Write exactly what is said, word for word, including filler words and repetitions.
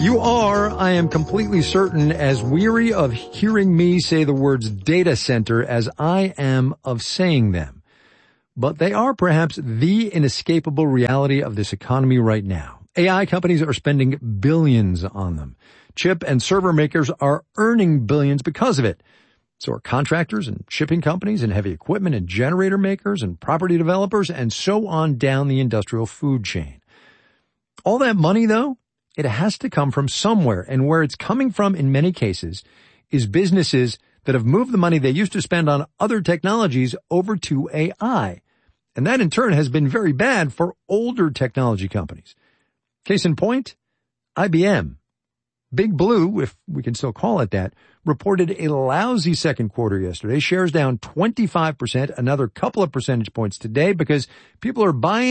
You are, I am completely certain, as weary of hearing me say the words data center as I am of saying them. But they are perhaps the inescapable reality of this economy right now. A I companies are spending billions on them. Chip and server makers are earning billions because of it. So are contractors and shipping companies and heavy equipment and generator makers and property developers and so on down the industrial food chain. All that money, though, it has to come from somewhere, and where it's coming from in many cases is businesses that have moved the money they used to spend on other technologies over to A I. And that in turn has been very bad for older technology companies. Case in point, I B M. Big Blue, if we can still call it that, reported a lousy second quarter yesterday. Shares down twenty-five percent, another couple of percentage points today because people are buying